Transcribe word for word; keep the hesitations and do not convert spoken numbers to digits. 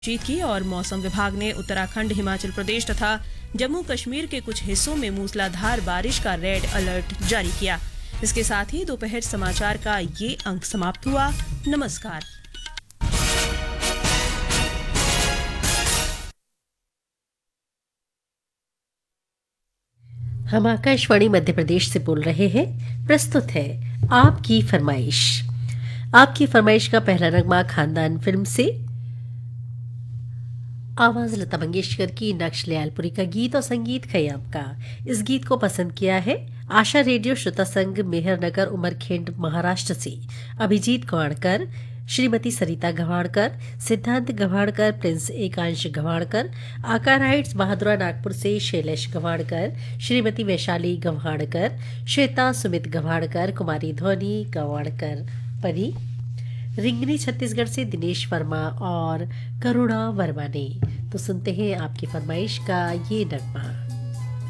जीत की और मौसम विभाग ने उत्तराखंड, हिमाचल प्रदेश तथा जम्मू कश्मीर के कुछ हिस्सों में मूसलाधार बारिश का रेड अलर्ट जारी किया। इसके साथ ही दोपहर समाचार का ये अंक समाप्त हुआ। नमस्कार। हम आकाशवाणी मध्य प्रदेश से बोल रहे हैं। प्रस्तुत है आपकी फरमाइश। आपकी फरमाइश का पहला नगमा खानदान फिल्म से आवाज लता मंगेशकर की, नक्श लयालपुरी का गीत और संगीत खयाम का। इस गीत को पसंद किया है आशा रेडियो श्रोता संघ मेहरनगर उमरखेंड महाराष्ट्र से अभिजीत गवाणकर, श्रीमती सरिता गवाणकर, सिद्धांत गवाणकर, प्रिंस एकांश गवाणकर, आकार हाइट्स बहादुरा नागपुर से शैलेश गवाणकर, श्रीमती वैशाली गवाणकर, श्वेता सुमित गवाणकर, कुमारी ध्वनि गवाणकर परी, रिंगनी छत्तीसगढ़ से दिनेश वर्मा और करुणा वर्मा ने। तो सुनते हैं आपकी फरमाइश का ये नगमा।